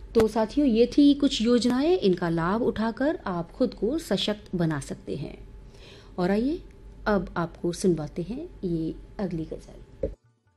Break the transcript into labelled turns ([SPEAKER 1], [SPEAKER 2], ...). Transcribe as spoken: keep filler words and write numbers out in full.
[SPEAKER 1] तो साथियों, ये थी कुछ योजनाएं, इनका लाभ उठाकर आप खुद को सशक्त बना सकते हैं। और आइए अब आपको सुनवाते हैं ये अगली गज़ल।